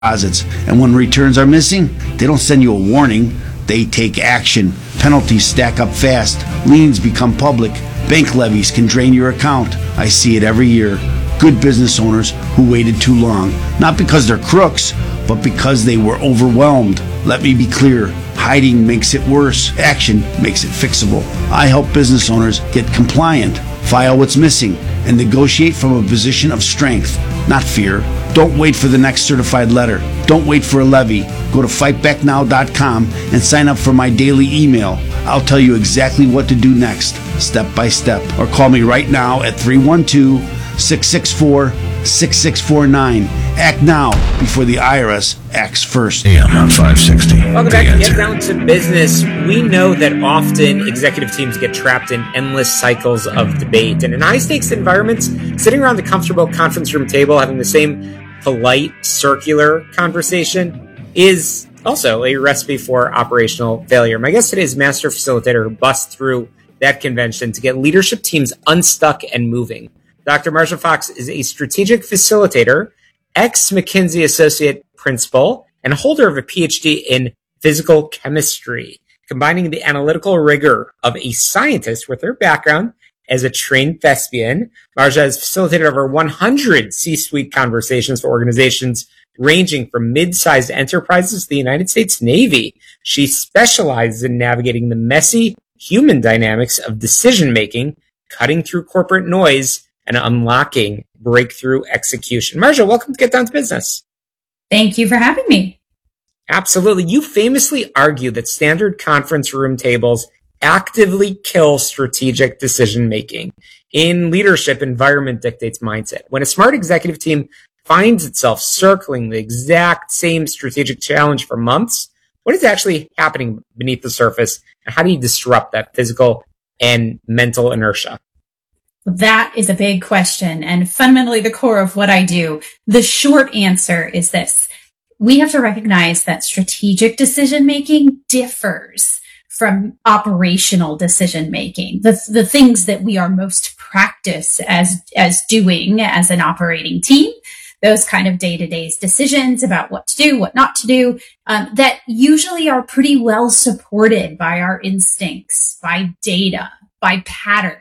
deposits. And when returns are missing, they don't send you a warning. They take action. Penalties stack up fast. Liens become public. Bank levies can drain your account. I see it every year. Good business owners who waited too long, not because they're crooks, but because they were overwhelmed. Let me be clear. Hiding makes it worse. Action makes it fixable. I help business owners get compliant, file what's missing, and negotiate from a position of strength, not fear. Don't wait for the next certified letter. Don't wait for a levy. Go to fightbacknow.com and sign up for my daily email. I'll tell you exactly what to do next, step by step. Or call me right now at 312-664-6649. Act now before the IRS acts first. AM 560. Welcome back to Get Down to Business. We know that often executive teams get trapped in endless cycles of debate. And in high-stakes environments, sitting around the comfortable conference room table, having the same polite, circular conversation is also a recipe for operational failure. My guest today is master facilitator who busts through that convention to get leadership teams unstuck and moving. Dr. Marsha Fox is a strategic facilitator, ex-McKinsey associate principal, and holder of a PhD in physical chemistry, combining the analytical rigor of a scientist with her background as a trained thespian. Marsha has facilitated over 100 C-suite conversations for organizations ranging from mid-sized enterprises to the United States Navy. She specializes in navigating the messy human dynamics of decision-making, cutting through corporate noise, and unlocking breakthrough execution. Marsha, welcome to Get Down to Business. Thank you for having me. Absolutely. You famously argue that standard conference room tables actively kill strategic decision-making. In leadership, environment dictates mindset. When a smart executive team finds itself circling the exact same strategic challenge for months, what is actually happening beneath the surface, and how do you disrupt that physical and mental inertia? That is a big question and fundamentally the core of what I do. The short answer is this. We have to recognize that strategic decision-making differs from operational decision-making. The things that we are most practiced as doing as an operating team, those kind of day-to-day decisions about what to do, what not to do, that usually are pretty well supported by our instincts, by data, by patterns.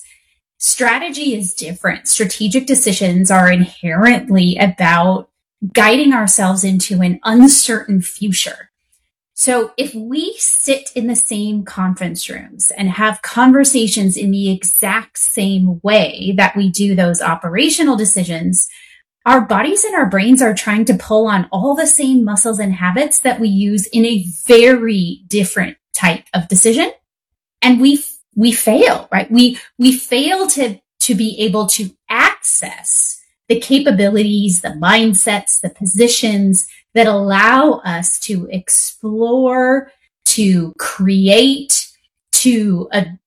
Strategy is different. Strategic decisions are inherently about guiding ourselves into an uncertain future. So if we sit in the same conference rooms and have conversations in the exact same way that we do those operational decisions, our bodies and our brains are trying to pull on all the same muscles and habits that we use in a very different type of decision. And we fail, right? We fail to be able to access the capabilities, the mindsets, the positions that allow us to explore, to create, to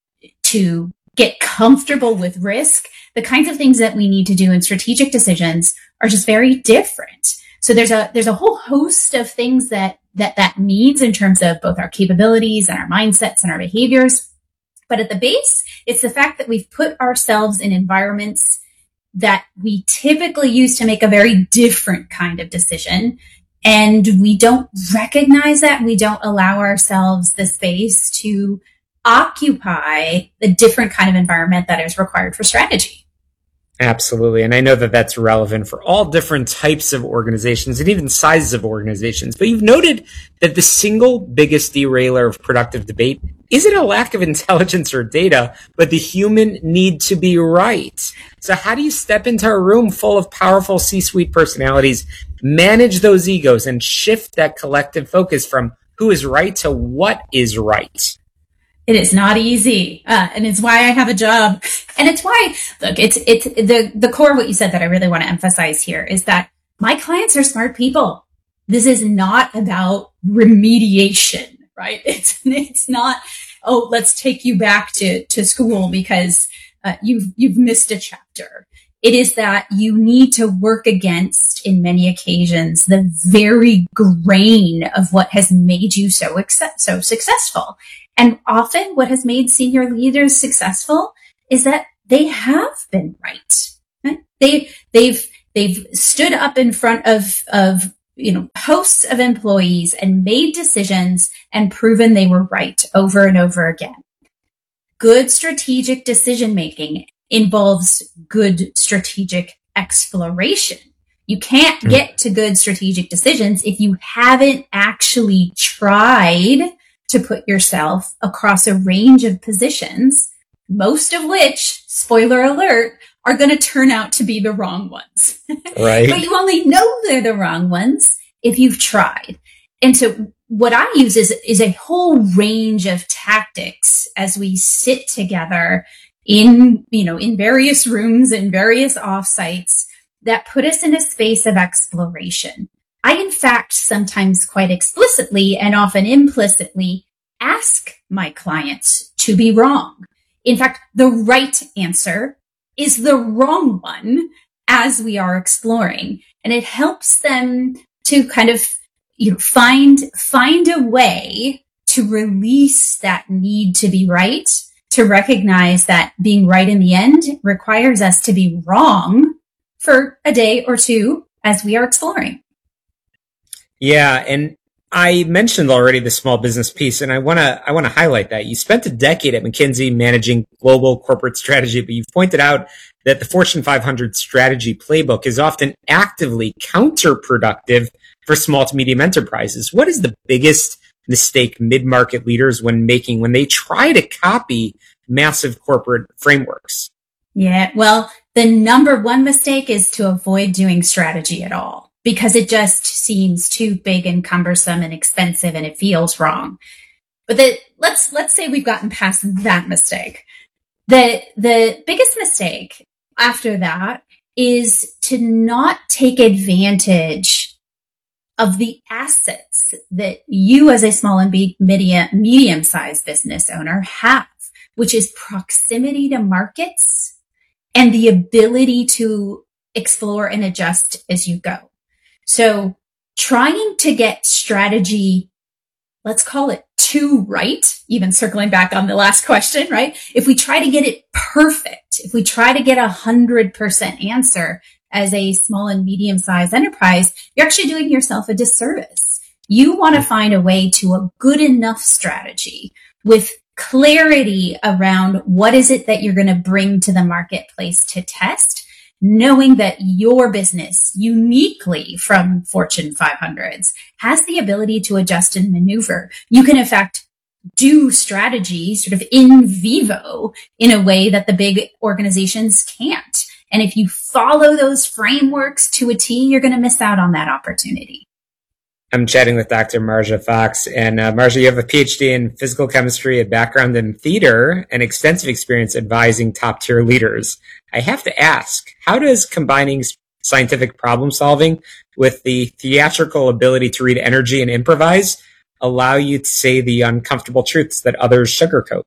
get comfortable with risk. The kinds of things that we need to do in strategic decisions are just very different. So there's a whole host of things that needs in terms of both our capabilities and our mindsets and our behaviors. But at the base, it's the fact that we've put ourselves in environments that we typically use to make a very different kind of decision. And we don't recognize that. We don't allow ourselves the space to occupy the different kind of environment that is required for strategy. Absolutely. And I know that that's relevant for all different types of organizations and even sizes of organizations. But you've noted that the single biggest derailer of productive debate isn't a lack of intelligence or data, but the human need to be right. So how do you step into a room full of powerful C-suite personalities, manage those egos, and shift that collective focus from who is right to what is right? It is not easy. And it's why I have a job. And it's why, look, it's the core of what you said that I really want to emphasize here is that my clients are smart people. This is not about remediation, right? It's not, oh, let's take you back to school because you've missed a chapter. It is that you need to work against, in many occasions, the very grain of what has made you so successful. And often what has made senior leaders successful is that they have been right. They've stood up in front of hosts of employees and made decisions and proven they were right over and over again. Good strategic decision making involves good strategic exploration. You can't get to good strategic decisions if you haven't actually tried to put yourself across a range of positions, most of which, spoiler alert, are going to turn out to be the wrong ones. Right. But you only know they're the wrong ones if you've tried. And so what I use is a whole range of tactics as we sit together in various rooms and various offsites that put us in a space of exploration. I, in fact, sometimes quite explicitly and often implicitly ask my clients to be wrong. In fact, the right answer is the wrong one as we are exploring. And it helps them to kind of find a way to release that need to be right, to recognize that being right in the end requires us to be wrong for a day or two as we are exploring. Yeah, and I mentioned already the small business piece, and I want to highlight that. You spent a decade at McKinsey managing global corporate strategy, but you've pointed out that the Fortune 500 strategy playbook is often actively counterproductive for small to medium enterprises. What is the biggest mistake mid-market leaders when they try to copy massive corporate frameworks? Yeah, well, the number one mistake is to avoid doing strategy at all, because it just seems too big and cumbersome and expensive and it feels wrong. But let's say we've gotten past that mistake. The biggest mistake after that is to not take advantage of the assets that you as a small and medium-sized business owner have, which is proximity to markets and the ability to explore and adjust as you go. So trying to get strategy, let's call it too right, even circling back on the last question, right? If we try to get it perfect, if we try to get 100% answer as a small and medium-sized enterprise, you're actually doing yourself a disservice. You want to find a way to a good enough strategy with clarity around what is it that you're going to bring to the marketplace to test, knowing that your business, uniquely from Fortune 500s, has the ability to adjust and maneuver. You can, in fact, do strategy sort of in vivo in a way that the big organizations can't. And if you follow those frameworks to a T, you're going to miss out on that opportunity. I'm chatting with Dr. Marja Fox. And Marja, you have a PhD in physical chemistry, a background in theater, and extensive experience advising top-tier leaders. I have to ask, how does combining scientific problem solving with the theatrical ability to read energy and improvise allow you to say the uncomfortable truths that others sugarcoat?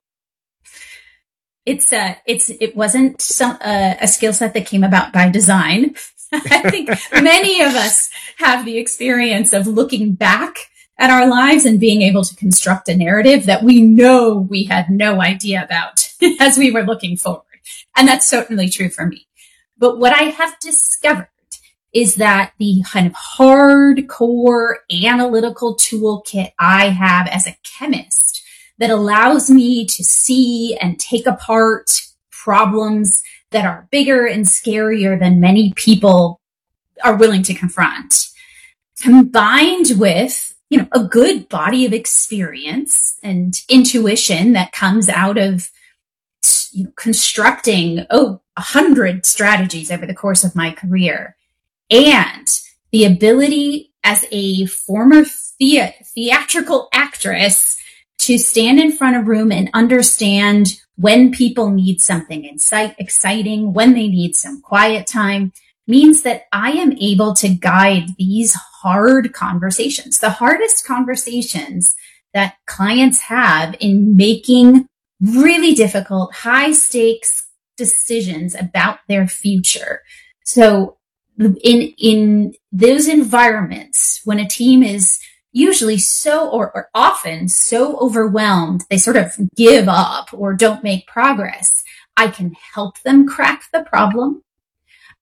It wasn't a skill set that came about by design. I think many of us have the experience of looking back at our lives and being able to construct a narrative that we know we had no idea about as we were looking forward. And that's certainly true for me. But what I have discovered is that the kind of hardcore analytical toolkit I have as a chemist that allows me to see and take apart problems that are bigger and scarier than many people are willing to confront, combined with, a good body of experience and intuition that comes out of, constructing 100 strategies over the course of my career, and the ability as a former theatrical actress to stand in front of a room and understand when people need something exciting, when they need some quiet time, means that I am able to guide these hard conversations, the hardest conversations that clients have in making really difficult, high stakes decisions about their future. So in those environments, when a team is usually or often so overwhelmed, they sort of give up or don't make progress, I can help them crack the problem.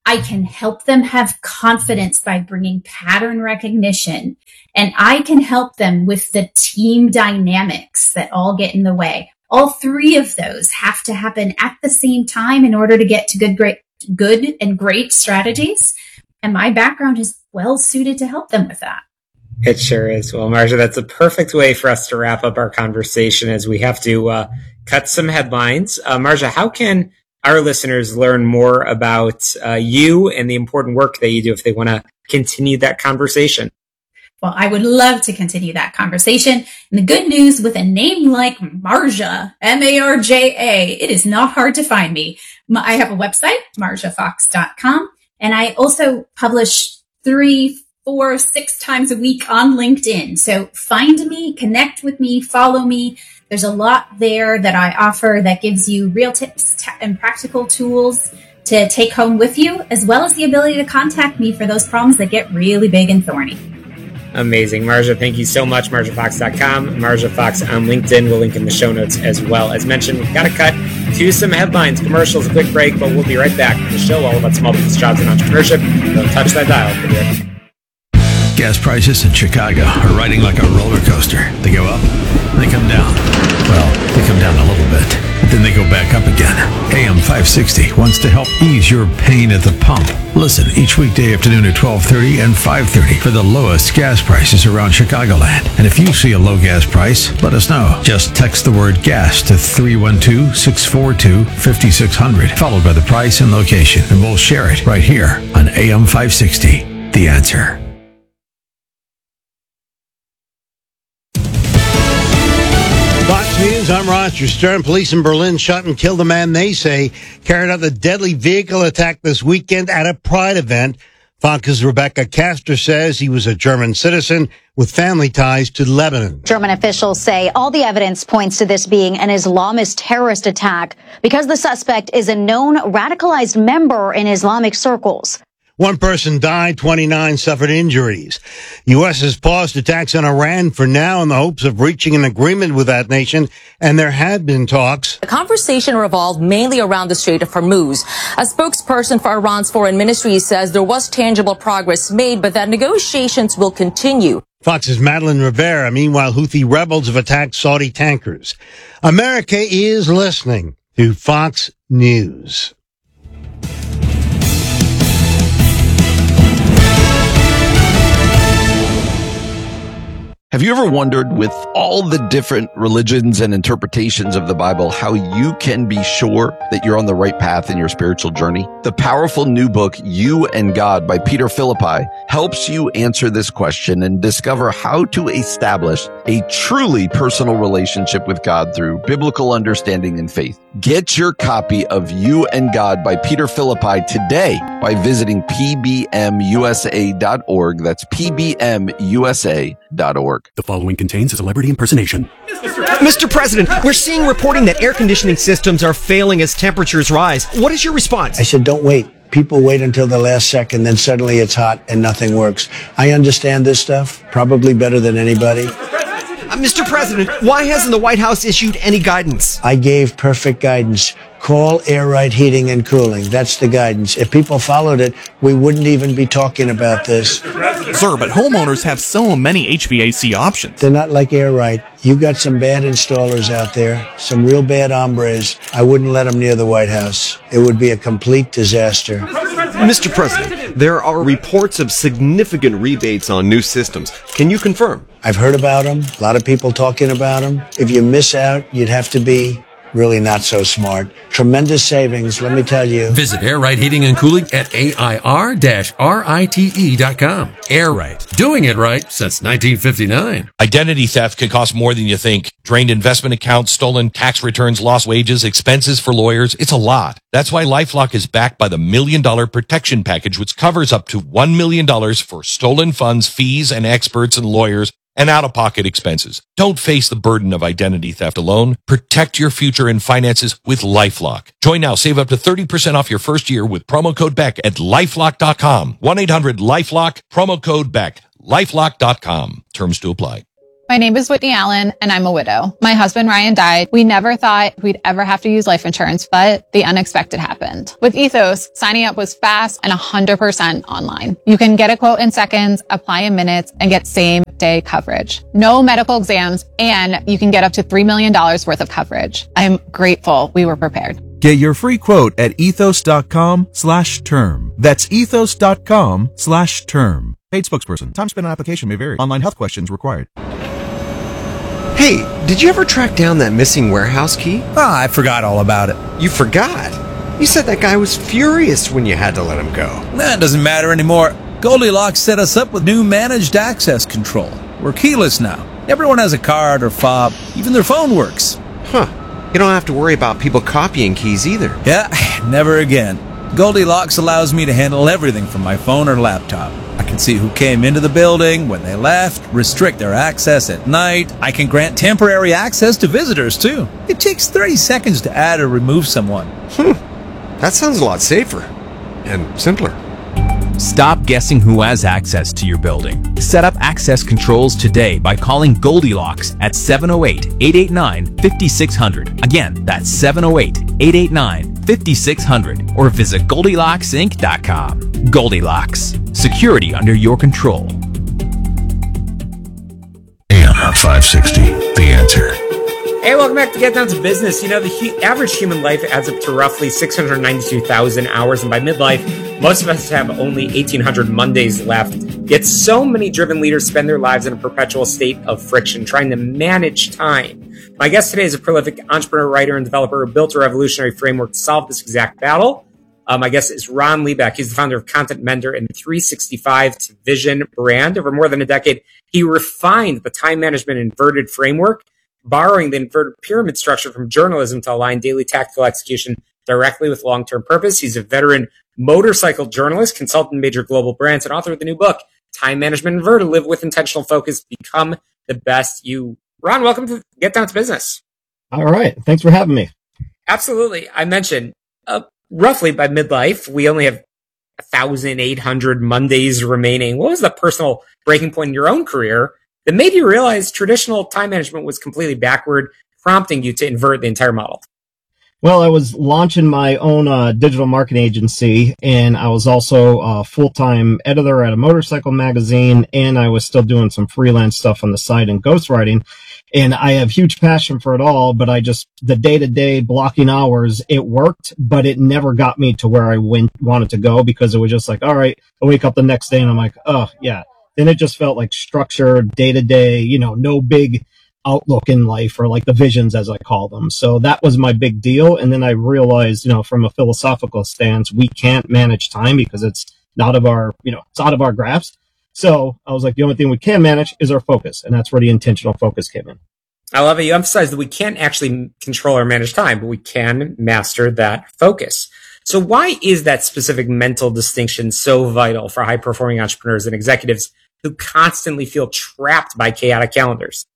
I can help them have confidence by bringing pattern recognition. And I can help them with the team dynamics that all get in the way. All three of those have to happen at the same time in order to get to good and great strategies. And my background is well suited to help them with that. It sure is. Well, Marja, that's a perfect way for us to wrap up our conversation as we have to cut some headlines. Marja, how can our listeners learn more about you and the important work that you do if they want to continue that conversation? Well, I would love to continue that conversation. And the good news, with a name like Marja, Marja, it is not hard to find me. I have a website, marjafox.com, and I also publish 3, 4, 6 times a week on LinkedIn. So find me, connect with me, follow me. There's a lot there that I offer that gives you real tips and practical tools to take home with you, as well as the ability to contact me for those problems that get really big and thorny. Amazing. Marja, thank you so much. MarjaFox.com, Marja Fox on LinkedIn. We'll link in the show notes as well. As mentioned, we've got to cut to some headlines, commercials, a quick break, but we'll be right back with the show all about small business, jobs, and entrepreneurship. Don't touch that dial. We'll be right back. Gas prices in Chicago are riding like a roller coaster. They go up, they come down. Well, they come down a little bit, but then they go back up again. AM 560 wants to help ease your pain at the pump. Listen each weekday afternoon at 12:30 and 5:30 for the lowest gas prices around Chicagoland. And if you see a low gas price, let us know. Just text the word gas to 312-642-5600, followed by the price and location, and we'll share it right here on AM 560. The Answer. Fox News, I'm Roger Stern. Police in Berlin shot and killed a man they say carried out the deadly vehicle attack this weekend at a Pride event. Fox's Rebecca Castor says he was a German citizen with family ties to Lebanon. German officials say all the evidence points to this being an Islamist terrorist attack because the suspect is a known radicalized member in Islamic circles. One person died, 29 suffered injuries. U.S. has paused attacks on Iran for now in the hopes of reaching an agreement with that nation, and there have been talks. The conversation revolved mainly around the Strait of Hormuz. A spokesperson for Iran's foreign ministry says there was tangible progress made, but that negotiations will continue. Fox's Madeline Rivera. Meanwhile, Houthi rebels have attacked Saudi tankers. America is listening to Fox News. Have you ever wondered, with all the different religions and interpretations of the Bible, how you can be sure that you're on the right path in your spiritual journey? The powerful new book, You and God by Peter Philippi, helps you answer this question and discover how to establish a truly personal relationship with God through biblical understanding and faith. Get your copy of You and God by Peter Philippi today by visiting pbmusa.org. That's pbmusa.org. The following contains a celebrity impersonation. Mr. President, we're seeing reporting that air conditioning systems are failing as temperatures rise. What is your response? I said, don't wait. People wait until the last second, then suddenly it's hot and nothing works. I understand this stuff probably better than anybody. Mr. President, why hasn't the White House issued any guidance? I gave perfect guidance. Call Air Right Heating and Cooling. That's the guidance. If people followed it, we wouldn't even be talking about this. Sir, but homeowners have so many HVAC options. They're not like Air Right. You got some bad installers out there, some real bad hombres. I wouldn't let them near the White House. It would be a complete disaster. Mr. President, there are reports of significant rebates on new systems. Can you confirm? I've heard about them. A lot of people talking about them. If you miss out, you'd have to be really not so smart. Tremendous savings, let me tell you. Visit Air Right Heating and Cooling at AIR-RITE.com. Air Right. Doing it right since 1959. Identity theft can cost more than you think. Drained investment accounts, stolen tax returns, lost wages, expenses for lawyers. It's a lot. That's why LifeLock is backed by the $1 Million Protection Package, which covers up to $1 million for stolen funds, fees, and experts and lawyers and out-of-pocket expenses. Don't face the burden of identity theft alone. Protect your future and finances with LifeLock. Join now. Save up to 30% off your first year with promo code BECK at LifeLock.com. 1-800-LifeLock, promo code BECK. LifeLock.com. Terms to apply. My name is Whitney Allen, and I'm a widow. My husband, Ryan, died. We never thought we'd ever have to use life insurance, but the unexpected happened. With Ethos, signing up was fast and 100% online. You can get a quote in seconds, apply in minutes, and get same-day coverage. No medical exams, and you can get up to $3 million worth of coverage. I'm grateful we were prepared. Get your free quote at ethos.com/term. That's ethos.com/term. Paid spokesperson. Time spent on application may vary. Online health questions required. Hey, did you ever track down that missing warehouse key? I forgot all about it. You forgot? You said that guy was furious when you had to let him go. That doesn't matter anymore. Goldilocks set us up with new managed access control. We're keyless now. Everyone has a card or fob. Even their phone works. Huh. You don't have to worry about people copying keys either. Yeah, never again. Goldilocks allows me to handle everything from my phone or laptop. I can see who came into the building, when they left, restrict their access at night. I can grant temporary access to visitors, too. It takes 30 seconds to add or remove someone. That sounds a lot safer and simpler. Stop guessing who has access to your building. Set up access controls today by calling Goldilocks at 708-889-5600. Again, that's 708-889-5600 or visit GoldilocksInc.com. Goldilocks. Security under your control. AM 560, The Answer. Hey, welcome back to Get Down to Business. You know, the average human life adds up to roughly 692,000 hours, and by midlife, most of us have only 1,800 Mondays left. Yet so many driven leaders spend their lives in a perpetual state of friction, trying to manage time. My guest today is a prolific entrepreneur, writer, and developer who built a revolutionary framework to solve this exact battle. My guest is Ron Liebeck. He's the founder of Content Mender and the 365 to Vision brand. Over more than a decade, he refined the time management inverted framework, borrowing the inverted pyramid structure from journalism to align daily tactical execution directly with long-term purpose. He's a veteran motorcycle journalist, consultant in major global brands, and author of the new book, Time Management Inverted, Live with Intentional Focus, Become the Best You. Ron, welcome to Get Down to Business. All right. Thanks for having me. Absolutely. I mentioned roughly by midlife, we only have 1,800 Mondays remaining. What was the personal breaking point in your own career that made you realize traditional time management was completely backward, prompting you to invert the entire model? Well, I was launching my own digital marketing agency, and I was also a full-time editor at a motorcycle magazine, and I was still doing some freelance stuff on the side and ghostwriting. And I have huge passion for it all, but the day-to-day blocking hours, it worked, but it never got me to where I wanted to go, because it was just like, all right, I wake up the next day and I'm like, oh, yeah. Then it just felt like structured, day-to-day, no big outlook in life, or like the visions, as I call them. So that was my big deal. And then I realized, from a philosophical stance, we can't manage time because it's out of our grasp. So I was like, the only thing we can manage is our focus. And that's where the intentional focus came in. I love it. You emphasize that we can't actually control or manage time, but we can master that focus. So why is that specific mental distinction so vital for high-performing entrepreneurs and executives who constantly feel trapped by chaotic calendars?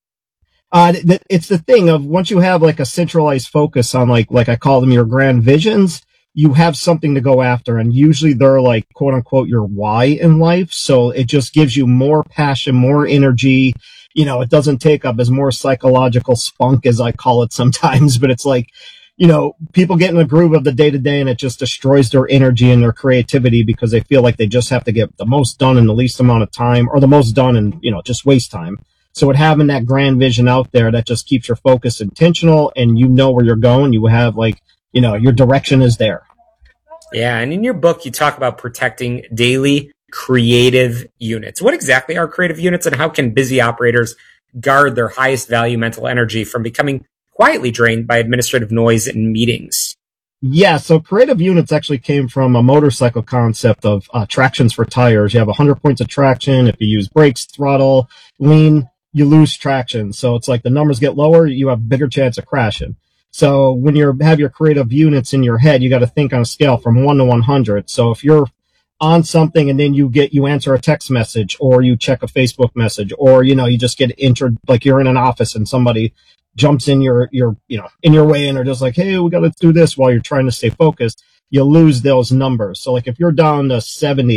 It's the thing of, once you have like a centralized focus on like I call them your grand visions, you have something to go after, and usually they're like, quote unquote, your why in life. So it just gives you more passion, more energy. It doesn't take up as more psychological spunk, as I call it sometimes, but it's like, people get in the groove of the day to day, and it just destroys their energy and their creativity because they feel like they just have to get the most done in the least amount of time, or the most done and, just waste time. So having that grand vision out there, that just keeps your focus intentional, and where you're going. You have your direction is there. Yeah. And in your book, you talk about protecting daily creative units. What exactly are creative units, and how can busy operators guard their highest value mental energy from becoming quietly drained by administrative noise and meetings? Yeah, so creative units actually came from a motorcycle concept of tractions for tires. You have 100 points of traction. If you use brakes, throttle, lean, you lose traction. So it's like the numbers get lower, you have a bigger chance of crashing. So when you have your creative units in your head, you got to think on a scale from 1 to 100. So if you're on something and then you answer a text message, or you check a Facebook message, or, you just get entered, like you're in an office and somebody jumps in your in your way, and they're just like, hey, we got to do this while you're trying to stay focused, you lose those numbers. So like if you're down to 70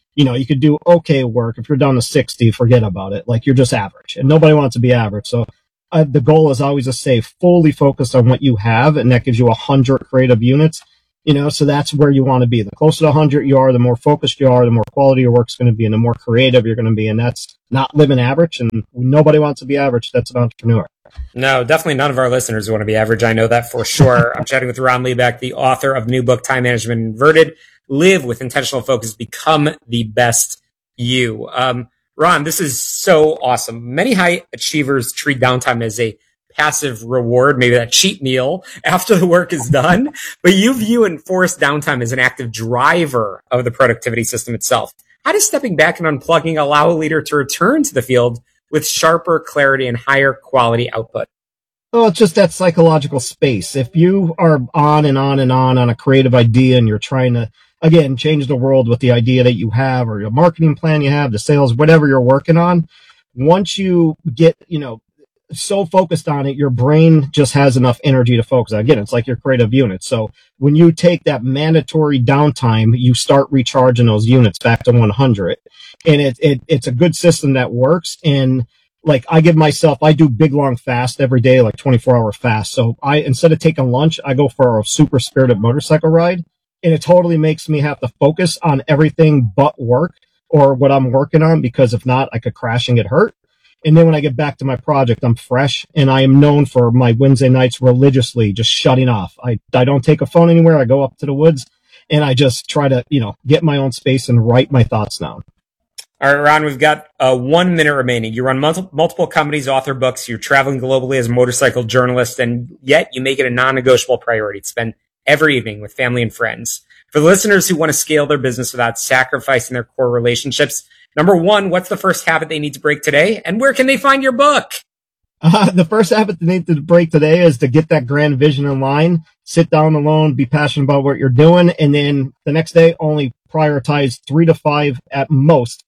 You could do okay work. If you're down to 60, forget about it. Like, you're just average, and nobody wants to be average. So the goal is always to stay fully focused on what you have, and that gives you 100 creative units. So that's where you want to be. The closer to 100 you are, the more focused you are, the more quality your work's going to be, and the more creative you're going to be. And that's not living average, and nobody wants to be average. That's an entrepreneur. No, definitely none of our listeners want to be average. I know that for sure. I'm chatting with Ron Liebeck, the author of new book, Time Management Inverted. Live with intentional focus, become the best you. Ron, this is so awesome. Many high achievers treat downtime as a passive reward, maybe that cheat meal after the work is done, but you view enforced downtime as an active driver of the productivity system itself. How does stepping back and unplugging allow a leader to return to the field with sharper clarity and higher quality output? Well, it's just that psychological space. If you are on and on and on a creative idea, and you're trying to, again, change the world with the idea that you have, or your marketing plan you have, the sales, whatever you're working on, once you get, so focused on it, your brain just has enough energy to focus. Again, it's like your creative unit. So when you take that mandatory downtime, you start recharging those units back to 100. And it's a good system that works. And like, I do big long fast every day, like 24-hour fast. So instead of taking lunch, I go for a super spirited motorcycle ride. And it totally makes me have to focus on everything but work or what I'm working on, because if not, I could crash and get hurt. And then when I get back to my project, I'm fresh, and I am known for my Wednesday nights religiously just shutting off. I don't take a phone anywhere. I go up to the woods, and I just try to, get my own space and write my thoughts down. All right, Ron, we've got 1 minute remaining. You run multiple companies, author books. You're traveling globally as a motorcycle journalist, and yet you make it a non-negotiable priority to spend every evening with family and friends. For the listeners who want to scale their business without sacrificing their core relationships, number one, what's the first habit they need to break today? And where can they find your book? The first habit they need to break today is to get that grand vision in line, sit down alone, be passionate about what you're doing. And then the next day, only prioritize 3 to 5 at most,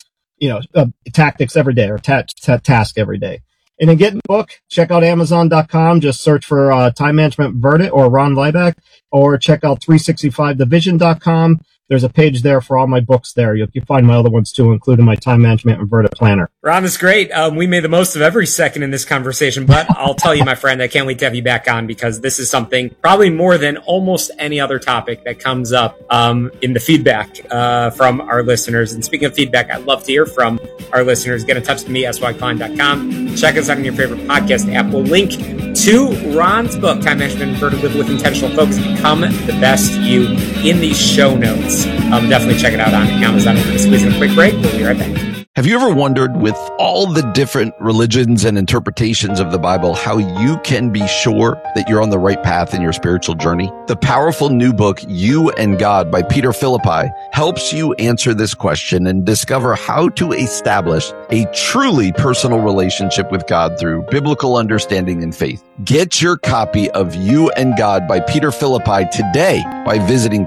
tactics every day, or task every day. And then get the book, check out Amazon.com, just search for Time Management Inverted or Ron Liebeck, or check out 365thevision.com. There's a page there for all my books there. You can find my other ones too, including my Time Management Inverted Planner. Ron, that's great. We made the most of every second in this conversation, but I'll tell you, my friend, I can't wait to have you back on, because this is something probably more than almost any other topic that comes up in the feedback from our listeners. And speaking of feedback, I'd love to hear from our listeners. Get in touch with me, sycon.com. Check us out on your favorite podcast app. We'll link to Ron's book, Time Management Inverted, Live with Intentional Focus, Become the Best You, in these show notes. Definitely check it out on Amazon. We're going to squeeze in a quick break. We'll be right back. Have you ever wondered, with all the different religions and interpretations of the Bible, how you can be sure that you're on the right path in your spiritual journey? The powerful new book, You and God by Peter Philippi, helps you answer this question and discover how to establish a truly personal relationship with God through biblical understanding and faith. Get your copy of You and God by Peter Philippi today by visiting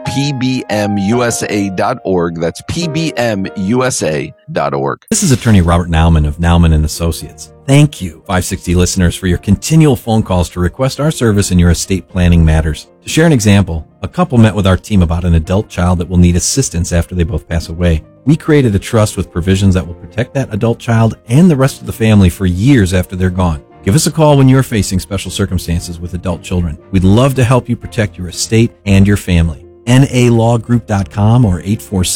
pbmusa.org. That's pbmusa.org. This is attorney Robert Nauman of Nauman & Associates. Thank you, 560 listeners, for your continual phone calls to request our service in your estate planning matters. To share an example, a couple met with our team about an adult child that will need assistance after they both pass away. We created a trust with provisions that will protect that adult child and the rest of the family for years after they're gone. Give us a call when you're facing special circumstances with adult children. We'd love to help you protect your estate and your family. NALawGroup.com or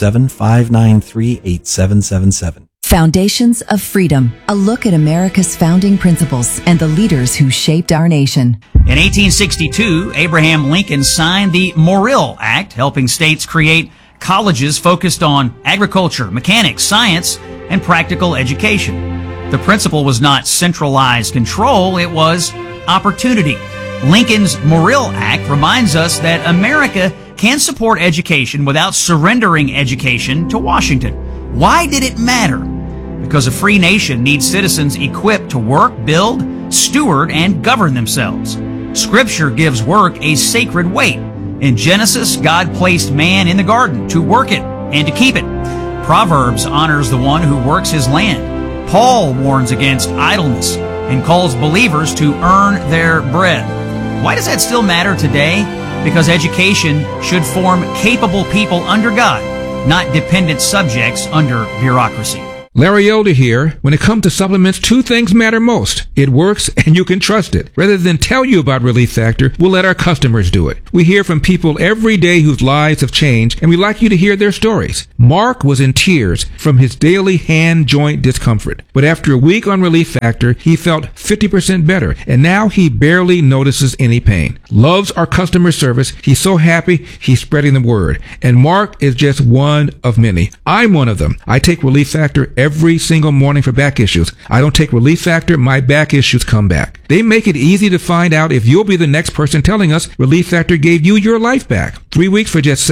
847-593-8777. Foundations of Freedom, a look at America's founding principles and the leaders who shaped our nation. In 1862, Abraham Lincoln signed the Morrill Act, helping states create colleges focused on agriculture, mechanics, science, and practical education. The principle was not centralized control, it was opportunity. Lincoln's Morrill Act reminds us that America can support education without surrendering education to Washington. Why did it matter? Because a free nation needs citizens equipped to work, build, steward, and govern themselves. Scripture gives work a sacred weight. In Genesis, God placed man in the garden to work it and to keep it. Proverbs honors the one who works his land. Paul warns against idleness and calls believers to earn their bread. Why does that still matter today? Because education should form capable people under God, not dependent subjects under bureaucracy. Larry Elder here. When it comes to supplements, two things matter most. It works and you can trust it. Rather than tell you about Relief Factor, we'll let our customers do it. We hear from people every day whose lives have changed, and we like you to hear their stories. Mark was in tears from his daily hand joint discomfort. But after a week on Relief Factor, he felt 50% better, and now he barely notices any pain. Loves our customer service. He's so happy he's spreading the word. And Mark is just one of many. I'm one of them. I take Relief Factor every single morning for back issues. I don't take Relief Factor, my back issues come back. They make it easy to find out if you'll be the next person telling us Relief Factor gave you your life back. 3 weeks for just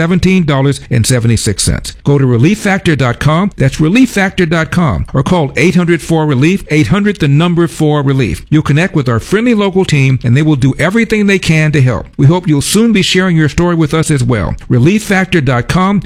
$17.76. Go to ReliefFactor.com. That's ReliefFactor.com. Or call 800-4RELIEF, 800-4RELIEF. You'll connect with our friendly local team, and they will do everything they can to help. We hope you'll soon be sharing your story with us as well. ReliefFactor.com,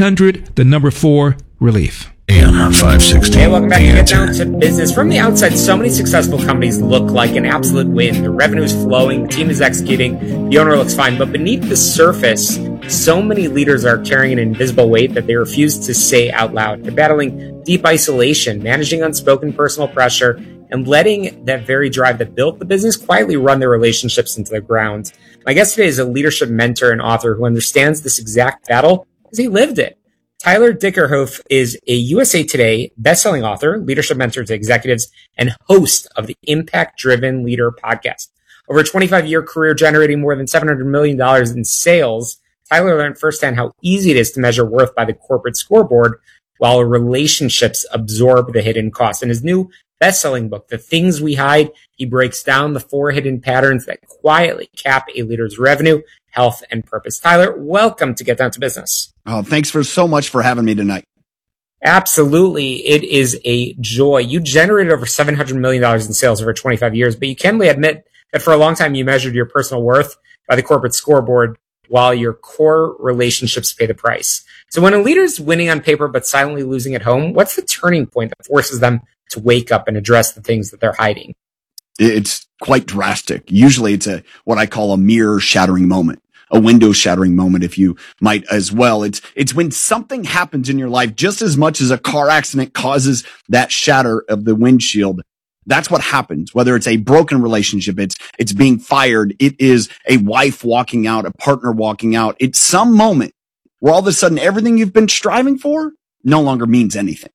800-4RELIEF. AM 560. Hey, welcome back to Get Down to Business. From the outside, so many successful companies look like an absolute win. The revenue is flowing, the team is executing, the owner looks fine. But beneath the surface, so many leaders are carrying an invisible weight that they refuse to say out loud. They're battling deep isolation, managing unspoken personal pressure, and letting that very drive that built the business quietly run their relationships into the ground. My guest today is a leadership mentor and author who understands this exact battle because he lived it. Tyler Dickerhoff is a USA Today bestselling author, leadership mentor to executives, and host of the Impact Driven Leader podcast. Over a 25-year career generating more than $700 million in sales, Tyler learned firsthand how easy it is to measure worth by the corporate scoreboard while relationships absorb the hidden costs. In his new best-selling book, The Things We Hide, he breaks down the 4 hidden patterns that quietly cap a leader's revenue, health, and purpose. Tyler, welcome to Get Down to Business. Oh, thanks so much for having me tonight. Absolutely. It is a joy. You generated over $700 million in sales over 25 years, but you candidly admit that for a long time you measured your personal worth by the corporate scoreboard while your core relationships pay the price. So when a leader's winning on paper but silently losing at home, what's the turning point that forces them to wake up and address the things that they're hiding? It's quite drastic. Usually it's what I call a mirror shattering moment. A window shattering moment, if you might as well. It's when something happens in your life just as much as a car accident causes that shatter of the windshield. That's what happens. Whether it's a broken relationship, it's being fired. It is a wife walking out, a partner walking out. It's some moment where all of a sudden everything you've been striving for no longer means anything.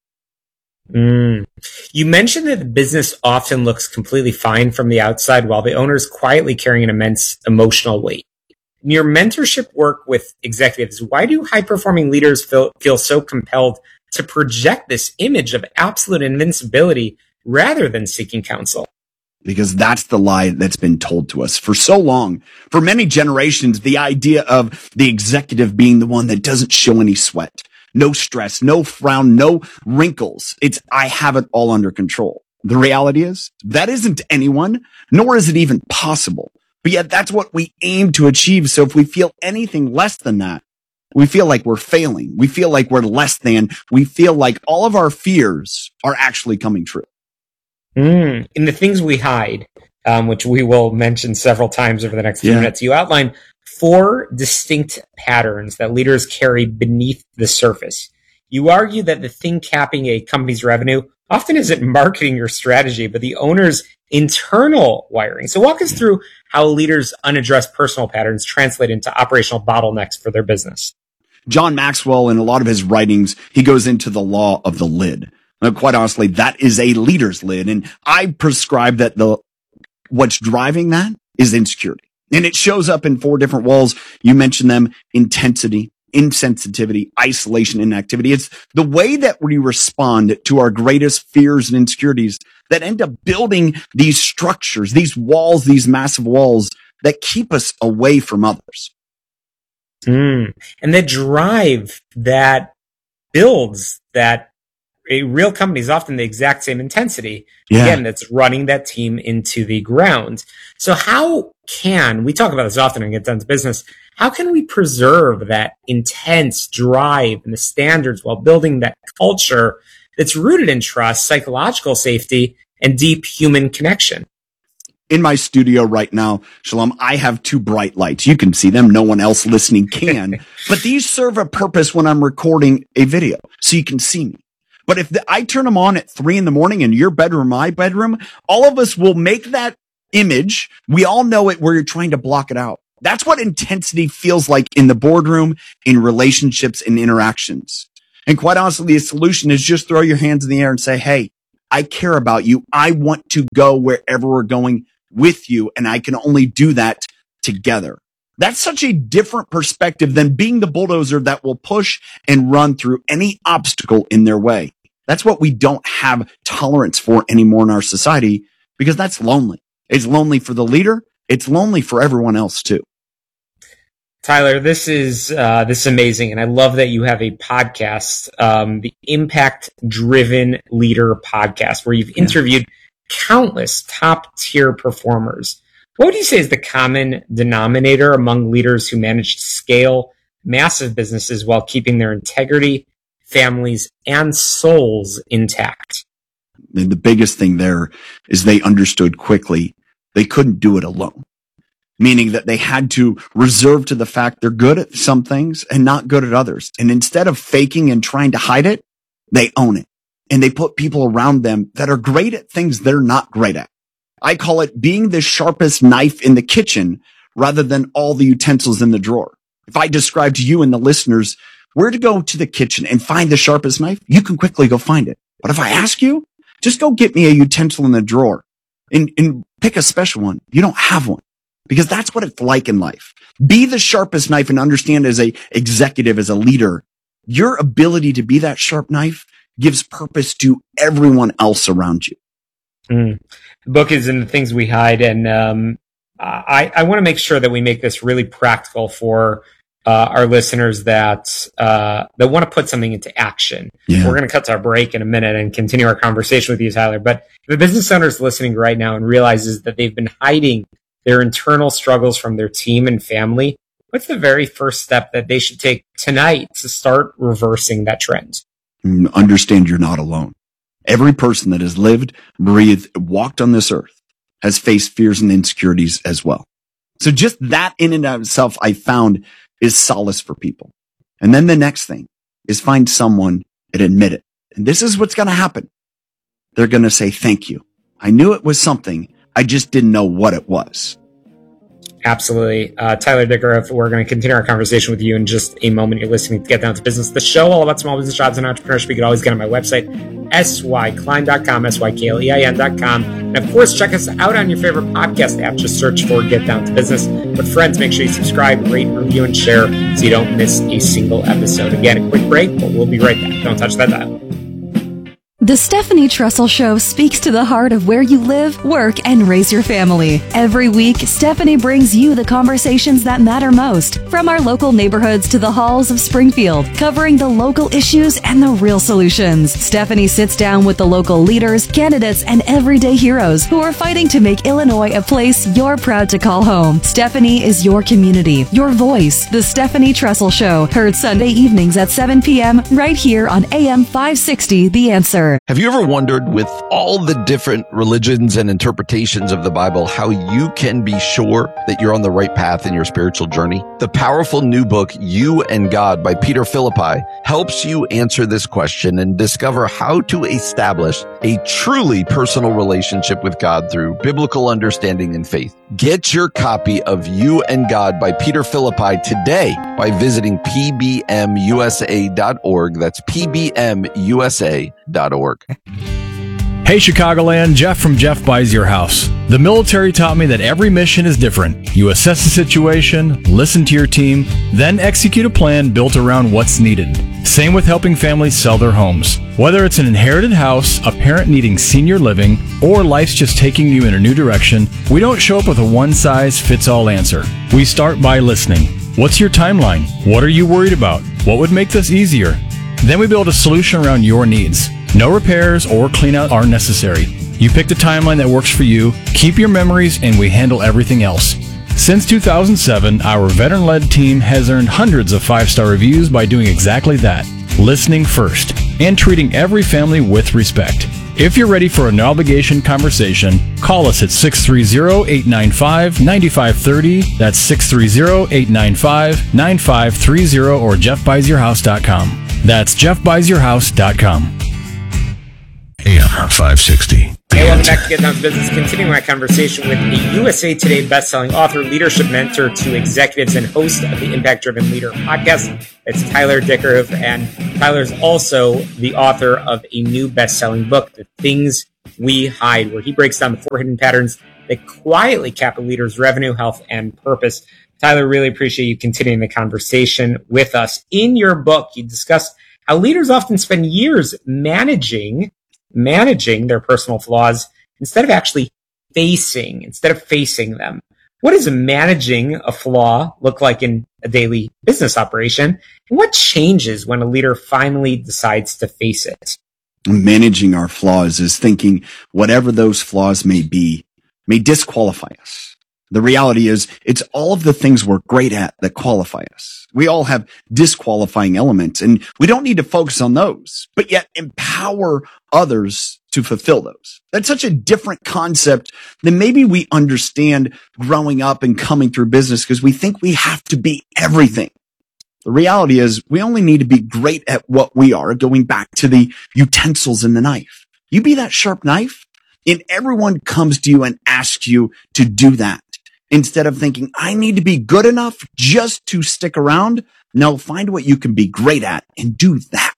You mentioned that the business often looks completely fine from the outside while the owner is quietly carrying an immense emotional weight. In your mentorship work with executives, why do high-performing leaders feel so compelled to project this image of absolute invincibility rather than seeking counsel? Because that's the lie that's been told to us for so long. For many generations, the idea of the executive being the one that doesn't show any sweat, no stress, no frown, no wrinkles. It's, I have it all under control. The reality is that isn't anyone, nor is it even possible. But yet that's what we aim to achieve. So if we feel anything less than that, we feel like we're failing. We feel like we're less than. We feel like all of our fears are actually coming true. In The Things We Hide, which we will mention several times over the next few minutes, you outline 4 distinct patterns that leaders carry beneath the surface. You argue that the thing capping a company's revenue often isn't marketing or strategy, but the owner's internal wiring. So walk us through how leaders' unaddressed personal patterns translate into operational bottlenecks for their business. John Maxwell, in a lot of his writings, he goes into the law of the lid. Now, quite honestly, that is a leader's lid. And I prescribe that what's driving that is insecurity. And it shows up in 4 different walls. You mentioned them: intensity, insensitivity, isolation, inactivity. It's the way that we respond to our greatest fears and insecurities that end up building these structures, these walls, these massive walls that keep us away from others. And the drive that builds that a real company is often the exact same intensity. Again, that's running that team into the ground. So how can we talk about this often and Get Down to Business? How can we preserve that intense drive and the standards while building that culture that's rooted in trust, psychological safety, and deep human connection? In my studio right now, Shalom, I have 2 bright lights. You can see them. No one else listening can. But these serve a purpose when I'm recording a video, so you can see me. But if I turn them on at 3 a.m. in your bedroom, my bedroom, all of us will make that image. We all know it where you're trying to block it out. That's what intensity feels like in the boardroom, in relationships, and interactions. And quite honestly, the solution is just throw your hands in the air and say, hey, I care about you. I want to go wherever we're going with you, and I can only do that together. That's such a different perspective than being the bulldozer that will push and run through any obstacle in their way. That's what we don't have tolerance for anymore in our society, because that's lonely. It's lonely for the leader. It's lonely for everyone else too. Tyler, this is amazing, and I love that you have a podcast, the Impact Driven Leader Podcast, where you've interviewed countless top-tier performers. What would you say is the common denominator among leaders who manage to scale massive businesses while keeping their integrity, families, and souls intact? And the biggest thing there is they understood quickly they couldn't do it alone, meaning that they had to reserve to the fact they're good at some things and not good at others. And instead of faking and trying to hide it, they own it. And they put people around them that are great at things they're not great at. I call it being the sharpest knife in the kitchen rather than all the utensils in the drawer. If I describe to you and the listeners where to go to the kitchen and find the sharpest knife, you can quickly go find it. But if I ask you, just go get me a utensil in the drawer and pick a special one, you don't have one, because that's what it's like in life. Be the sharpest knife and understand as a executive, as a leader, your ability to be that sharp knife gives purpose to everyone else around you. The book is in the things we hide. And I want to make sure that we make this really practical for our listeners that want to put something into action. Yeah. We're going to cut to our break in a minute and continue our conversation with you, Tyler. But if a business owner is listening right now and realizes that they've been hiding their internal struggles from their team and family, what's the very first step that they should take tonight to start reversing that trend? Understand you're not alone. Every person that has lived, breathed, walked on this earth has faced fears and insecurities as well. So just that in and of itself, I found, is solace for people. And then the next thing is find someone and admit it. And this is what's going to happen. They're going to say, thank you. I knew it was something. I just didn't know what it was. Absolutely. Tyler Dicker, we're going to continue our conversation with you in just a moment. You're listening to Get Down to Business, the show all about small business, jobs, and entrepreneurship. You can always get on my website, syklein.com, syklein.com. And of course, check us out on your favorite podcast app. Just search for Get Down to Business. But friends, make sure you subscribe, rate, review, and share so you don't miss a single episode. Again, a quick break, but we'll be right back. Don't touch that dial. The Stephanie Trussell Show speaks to the heart of where you live, work, and raise your family. Every week, Stephanie brings you the conversations that matter most, from our local neighborhoods to the halls of Springfield, covering the local issues and the real solutions. Stephanie sits down with the local leaders, candidates, and everyday heroes who are fighting to make Illinois a place you're proud to call home. Stephanie is your community, your voice. The Stephanie Trussell Show, heard Sunday evenings at 7 p.m. right here on AM 560, The Answer. Have you ever wondered, with all the different religions and interpretations of the Bible, how you can be sure that you're on the right path in your spiritual journey? The powerful new book, You and God by Peter Philippi, helps you answer this question and discover how to establish a truly personal relationship with God through biblical understanding and faith. Get your copy of You and God by Peter Philippi today by visiting pbmusa.org. That's pbmusa.org. Hey Chicagoland, Jeff from Jeff Buys Your House. The military taught me that every mission is different. You assess the situation, listen to your team, then execute a plan built around what's needed. Same with helping families sell their homes. Whether it's an inherited house, a parent needing senior living, or life's just taking you in a new direction, we don't show up with a one-size-fits-all answer. We start by listening. What's your timeline? What are you worried about? What would make this easier? Then we build a solution around your needs. No repairs or cleanout are necessary. You pick the timeline that works for you, keep your memories, and we handle everything else. Since 2007, our veteran-led team has earned hundreds of 5-star reviews by doing exactly that, listening first, and treating every family with respect. If you're ready for a no-obligation conversation, call us at 630-895-9530. That's 630-895-9530 or jeffbuysyourhouse.com. That's jeffbuysyourhouse.com. AM 560. Hey, welcome back to Get Down to Business. Continuing my conversation with a USA Today bestselling author, leadership mentor to executives, and host of the Impact Driven Leader podcast. It's Tyler Dickerhoff, and Tyler's also the author of a new bestselling book, The Things We Hide, where he breaks down the 4 hidden patterns that quietly cap a leader's revenue, health, and purpose. Tyler, really appreciate you continuing the conversation with us. In your book, you discuss how leaders often spend years managing their personal flaws instead of facing them. What does managing a flaw look like in a daily business operation? And what changes when a leader finally decides to face it? Managing our flaws is thinking whatever those flaws may be may disqualify us. The reality is it's all of the things we're great at that qualify us. We all have disqualifying elements, and we don't need to focus on those, but yet empower others to fulfill those. That's such a different concept than maybe we understand growing up and coming through business, because we think we have to be everything. The reality is we only need to be great at what we are, going back to the utensils in the knife. You be that sharp knife, and everyone comes to you and asks you to do that. Instead of thinking, I need to be good enough just to stick around. No, find what you can be great at and do that.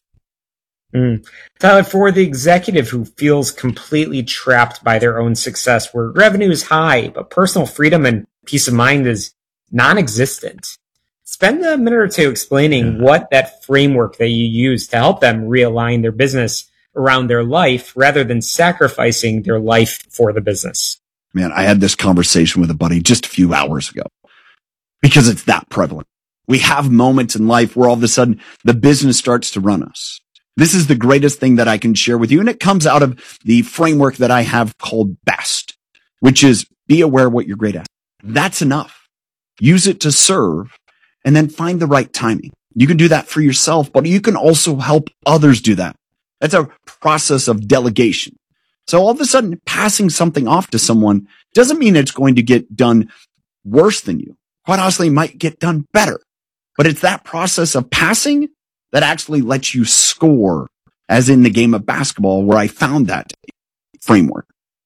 Tyler, for the executive who feels completely trapped by their own success, where revenue is high, but personal freedom and peace of mind is non-existent, spend a minute or two explaining what that framework that you use to help them realign their business around their life rather than sacrificing their life for the business. Man, I had this conversation with a buddy just a few hours ago because it's that prevalent. We have moments in life where all of a sudden the business starts to run us. This is the greatest thing that I can share with you. And it comes out of the framework that I have called BEST, which is be aware of what you're great at. That's enough. Use it to serve and then find the right timing. You can do that for yourself, but you can also help others do that. That's a process of delegation. So all of a sudden, passing something off to someone doesn't mean it's going to get done worse than you. Quite honestly, it might get done better. But it's that process of passing that actually lets you score, as in the game of basketball, where I found that framework.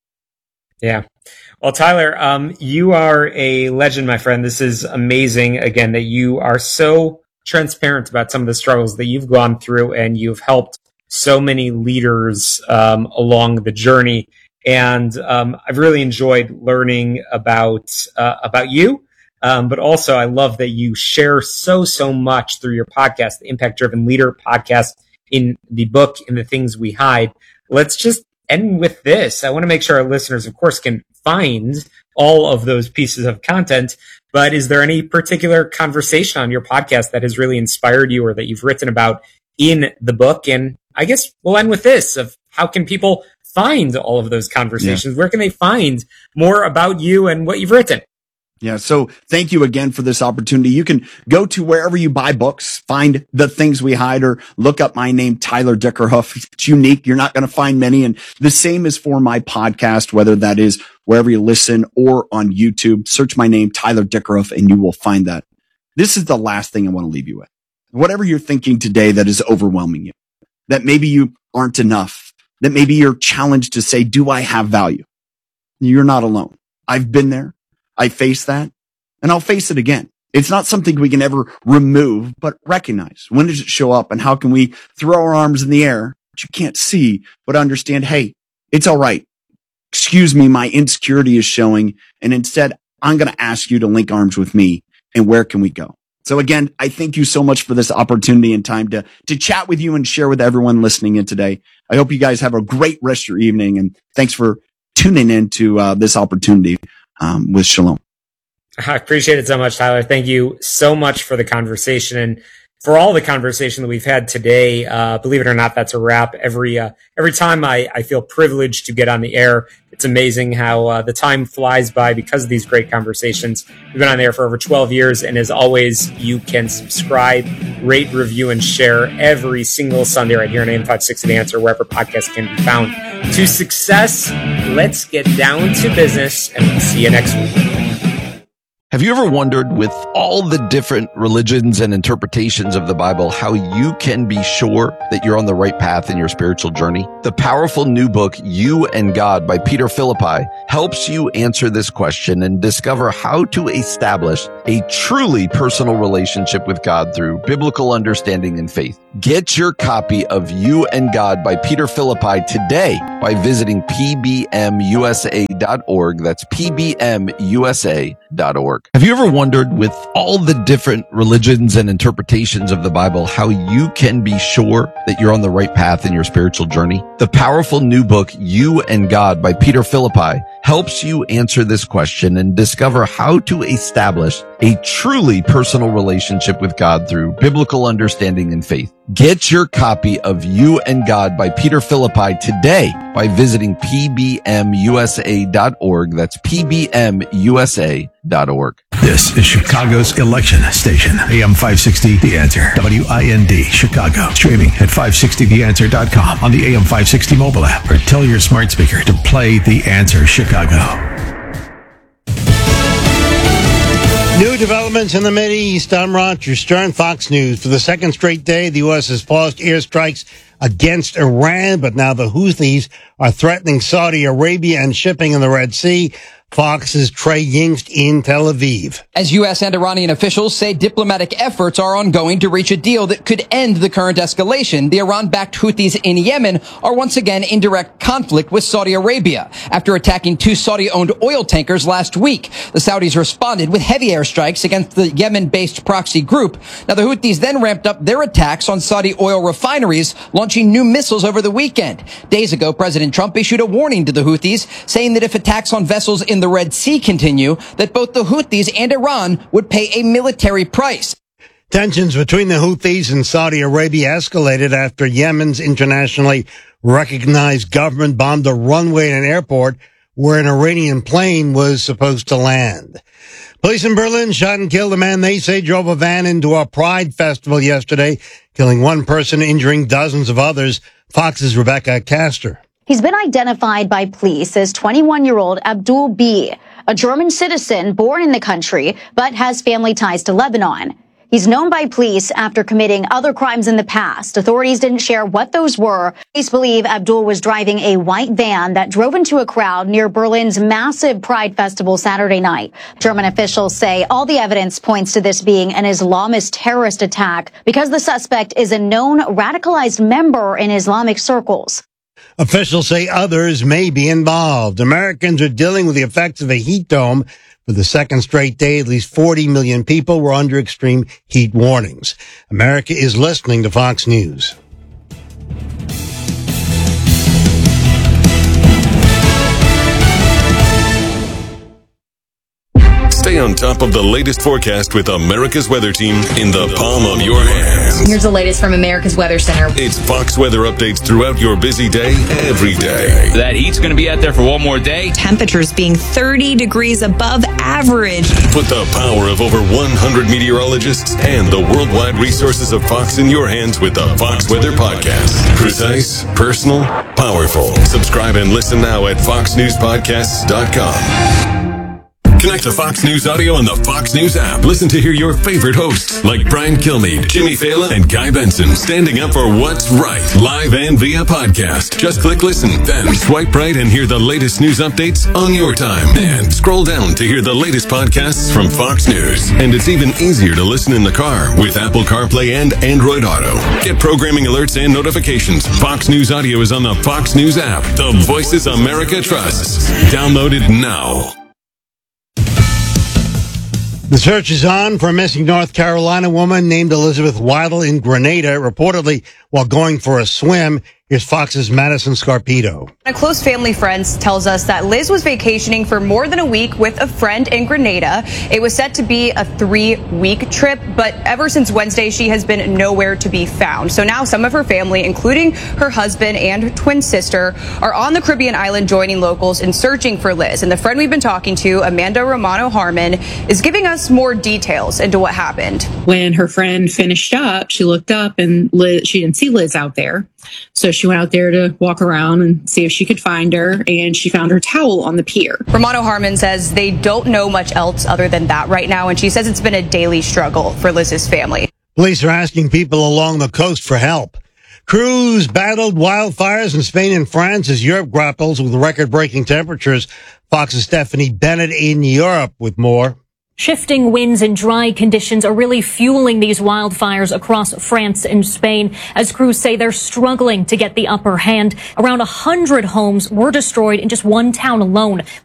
Yeah. Well, Tyler, you are a legend, my friend. This is amazing, again, that you are so transparent about some of the struggles that you've gone through, and you've helped so many leaders along the journey. And I've really enjoyed learning about you. But also I love that you share so much through your podcast, the Impact Driven Leader podcast, in the book, In the Things We Hide. Let's just end with this. I want to make sure our listeners, of course, can find all of those pieces of content. But is there any particular conversation on your podcast that has really inspired you or that you've written about in the book? And I guess we'll end with this of how can people find all of those conversations? Yeah. Where can they find more about you and what you've written? Yeah. So thank you again for this opportunity. You can go to wherever you buy books, find The Things We Hide, or look up my name, Tyler Dickerhoff. It's unique. You're not going to find many. And the same is for my podcast, whether that is wherever you listen or on YouTube. Search my name, Tyler Dickerhoff, and you will find that. This is the last thing I want to leave you with. Whatever you're thinking today that is overwhelming you, that maybe you aren't enough, that maybe you're challenged to say, do I have value? You're not alone. I've been there. I face that, and I'll face it again. It's not something we can ever remove, but recognize. When does it show up, and how can we throw our arms in the air, which you can't see, but understand, hey, it's all right. Excuse me, my insecurity is showing, and instead, I'm going to ask you to link arms with me, and where can we go? So again, I thank you so much for this opportunity and time to chat with you and share with everyone listening in today. I hope you guys have a great rest of your evening, and thanks for tuning in to this opportunity with Shalom. I appreciate it so much, Tyler. Thank you so much for the conversation. And for all the conversation that we've had today. Believe it or not, that's a wrap. Every time I feel privileged to get on the air. It's amazing how the time flies by because of these great conversations. We've been on the air for over 12 years, and as always, you can subscribe, rate, review, and share every single Sunday right here on AM 560 The Answer, wherever podcasts can be found. To success, let's get down to business, and we'll see you next week. Have you ever wondered, with all the different religions and interpretations of the Bible, how you can be sure that you're on the right path in your spiritual journey? The powerful new book, You and God by Peter Philippi, helps you answer this question and discover how to establish a truly personal relationship with God through biblical understanding and faith. Get your copy of You and God by Peter Philippi today by visiting pbmusa.org. That's pbmusa.org. Have you ever wondered, with all the different religions and interpretations of the Bible, how you can be sure that you're on the right path in your spiritual journey? The powerful new book, You and God by Peter Philippi, helps you answer this question and discover how to establish a truly personal relationship with God through biblical understanding and faith. Get your copy of You and God by Peter Philippi today by visiting pbmusa.org. That's pbmusa.org. This is Chicago's election station. AM 560 The Answer. WIND Chicago. Streaming at 560theanswer.com on the AM 560 mobile app, or tell your smart speaker to play The Answer Chicago. New developments in the Mideast. I'm Roger Stern, Fox News. For the second straight day, the U.S. has paused airstrikes against Iran, but now the Houthis are threatening Saudi Arabia and shipping in the Red Sea. Fox's Trey Yingst in Tel Aviv. As U.S. and Iranian officials say diplomatic efforts are ongoing to reach a deal that could end the current escalation, the Iran-backed Houthis in Yemen are once again in direct conflict with Saudi Arabia. After attacking 2 Saudi-owned oil tankers last week, the Saudis responded with heavy airstrikes against the Yemen-based proxy group. Now, the Houthis then ramped up their attacks on Saudi oil refineries, launching new missiles over the weekend. Days ago, President Trump issued a warning to the Houthis, saying that if attacks on vessels in the Red Sea continue, that both the Houthis and Iran would pay a military price. Tensions between the Houthis and Saudi Arabia escalated after Yemen's internationally recognized government bombed a runway in an airport where an Iranian plane was supposed to land. Police in Berlin shot and killed a man they say drove a van into a pride festival yesterday, killing one person, injuring dozens of others. Fox's Rebecca Castor. He's been identified by police as 21-year-old Abdul B., a German citizen born in the country, but has family ties to Lebanon. He's known by police after committing other crimes in the past. Authorities didn't share what those were. Police believe Abdul was driving a white van that drove into a crowd near Berlin's massive Pride Festival Saturday night. German officials say all the evidence points to this being an Islamist terrorist attack because the suspect is a known radicalized member in Islamic circles. Officials say others may be involved. Americans are dealing with the effects of a heat dome. For the second straight day, at least 40 million people were under extreme heat warnings. America is listening to Fox News. Stay on top of the latest forecast with America's Weather Team in the palm of your hands. Here's the latest from America's Weather Center. It's Fox weather updates throughout your busy day, every day. That heat's going to be out there for one more day. Temperatures being 30 degrees above average. Put the power of over 100 meteorologists and the worldwide resources of Fox in your hands with the Fox Weather Podcast. Precise, personal, powerful. Subscribe and listen now at foxnewspodcasts.com. Connect to Fox News Audio on the Fox News app. Listen to hear your favorite hosts like Brian Kilmeade, Jimmy Fallon, and Guy Benson standing up for what's right, live and via podcast. Just click listen, then swipe right and hear the latest news updates on your time. And scroll down to hear the latest podcasts from Fox News. And it's even easier to listen in the car with Apple CarPlay and Android Auto. Get programming alerts and notifications. Fox News Audio is on the Fox News app. The voices America trusts. Download it now. The search is on for a missing North Carolina woman named Elizabeth Waddle in Grenada, reportedly while going for a swim Here's Fox's Madison Scarpito. A close family friend tells us that Liz was vacationing for more than a week with a friend in Grenada. It was set to be a 3-week trip, but ever since Wednesday, she has been nowhere to be found. So now some of her family, including her husband and her twin sister, are on the Caribbean island joining locals in searching for Liz. And the friend we've been talking to, Amanda Romano Harmon, is giving us more details into what happened. When her friend finished up, she looked up and she didn't see Liz out there. So she went out there to walk around and see if she could find her, and she found her towel on the pier. Romano Harmon says they don't know much else other than that right now, and she says it's been a daily struggle for Liz's family. Police are asking people along the coast for help. Crews battled wildfires in Spain and France as Europe grapples with record-breaking temperatures. Fox's Stephanie Bennett in Europe with more. Shifting winds and dry conditions are really fueling these wildfires across France and Spain, as crews say they're struggling to get the upper hand. Around 100 homes were destroyed in just one town alone.